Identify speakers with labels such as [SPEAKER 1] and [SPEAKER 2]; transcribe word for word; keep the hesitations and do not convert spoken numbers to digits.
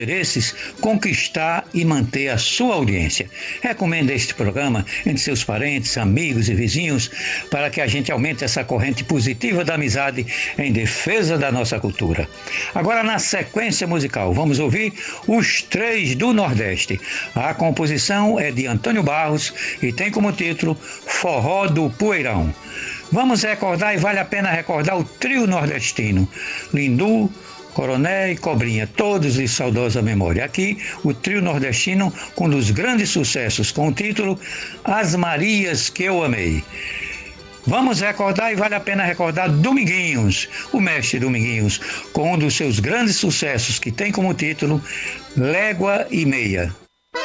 [SPEAKER 1] interesses, conquistar e manter a sua audiência. Recomenda este programa entre seus parentes, amigos e vizinhos para que a gente aumente essa corrente positiva da amizade em defesa da nossa cultura. Agora, na sequência musical, vamos ouvir Os Três do Nordeste. A composição é de Antônio Barros e tem como título Forró do Poeirão. Vamos recordar, e vale a pena recordar, o trio nordestino: Lindu, Coroné e Cobrinha, todos de saudosa memória. Aqui, o trio nordestino com um dos grandes sucessos, com o título As Marias que eu amei. Vamos recordar, e vale a pena recordar, Dominguinhos, o mestre Dominguinhos, com um dos seus grandes sucessos, que tem como título Légua e Meia.